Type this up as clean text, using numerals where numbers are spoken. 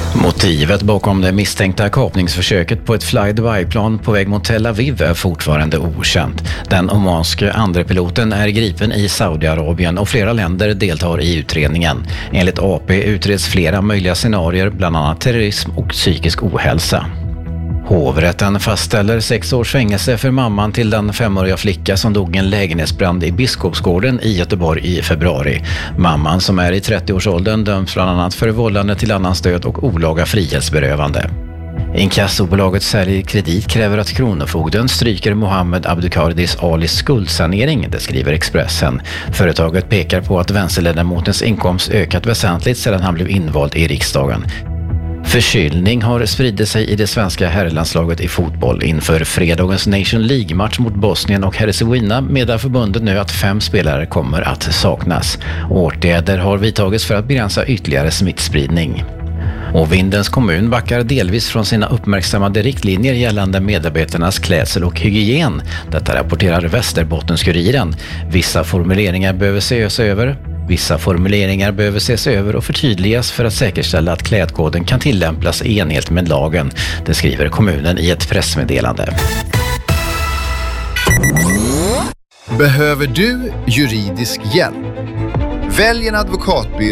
Motivet bakom det misstänkta kapningsförsöket på ett fly-Dubai-plan på väg mot Tel Aviv är fortfarande okänt. Den omanske andre piloten är gripen i Saudiarabien och flera länder deltar i utredningen. Enligt AP utreds flera möjliga scenarier, bland annat terrorism och psykisk ohälsa. Hovrätten fastställer 6 års fängelse för mamman till den 5-åriga flicka som dog i en lägenhetsbrand i Biskopsgården i Göteborg i februari. Mamman, som är i 30-årsåldern, döms bland annat för vållande till annans död och olaga frihetsberövande. Inkassobolaget Sälj Kredit kräver att kronofogden stryker Mohammed Abdukardis Alis skuldsanering, det skriver Expressen. Företaget pekar på att vänsterledamotens inkomst ökat väsentligt sedan han blev invald i riksdagen. Förkylning har spridit sig i det svenska herrlandslaget i fotboll. Inför fredagens Nation League-match mot Bosnien och Herzegovina meddelar förbundet nu att 5 spelare kommer att saknas. Åtgärder har vidtagits för att begränsa ytterligare smittspridning. Och Vindens kommun backar delvis från sina uppmärksammade riktlinjer gällande medarbetarnas klädsel och hygien. Detta rapporterar Västerbottens-Kuriren. Vissa formuleringar behöver ses över och förtydligas för att säkerställa att klädkoden kan tillämpas i enlighet med lagen. Det skriver kommunen i ett pressmeddelande. Behöver du juridisk hjälp? Välj en advokatbyrå